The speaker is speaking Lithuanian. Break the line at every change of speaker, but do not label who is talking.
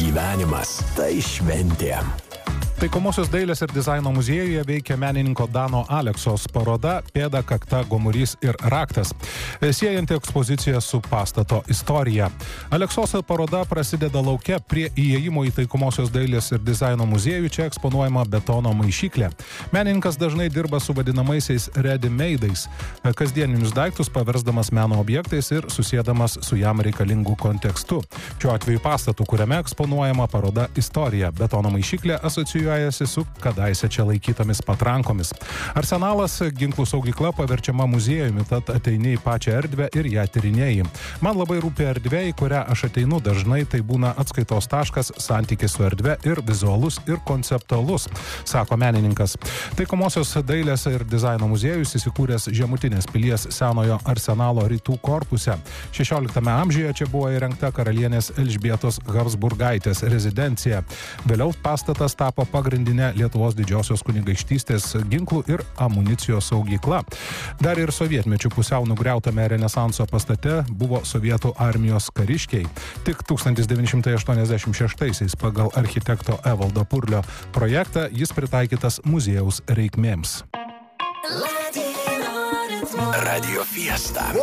Gyvenimas tai šventė.
Taikomosios dailės ir dizaino muziejuje veikia menininko Dano Aleksos paroda Pėda, kakta, gomurys ir raktas, siejanti ekspoziciją su pastato istorija. Aleksos paroda prasideda lauke prie įėjimo į Taikomosios dailės ir dizaino muziejų, čia eksponuojama betono maišyklė. Menininkas dažnai dirba su vadinamaisiais ready-made'ais, kasdieninius daiktus paversdamas meno objektais ir susėdamas su jam reikalingų kontekstu. Šiuo atveju pastatu, kuriame eksponuojama paroda istorija. Betono maišyklė asocijuojasi su kadaise čia laikytomis patrankomis. Arsenalas ginklų saugykla paverčiama muziejumi, tad ateini į pačią erdvę ir ją tyrinėji. Man labai rūpi erdvė, į kurią aš ateinu dažnai, tai būna atskaitos taškas, santykis su erdvė ir vizualus ir konceptualus, sako menininkas. Taikomosios dailės ir dizaino muziejus įsikūręs Žemutinės pilies senojo arsenalo rytų korpuse. 16 amžiuje čia buvo įrengta karalienės Elžbietos Habsburgaitės rezidencija. Vėliau pastatas tapo pagrindinė Lietuvos didžiosios kunigaikštystės ginklų ir amunicijos saugykla. Dar ir sovietmečių pusiau nugriautame Renesanso pastate buvo sovietų armijos kariškiai. Tik 1986-aisiais pagal architekto Evaldo Purlio projektą jis pritaikytas muziejaus reikmėms.
Radio Fiesta.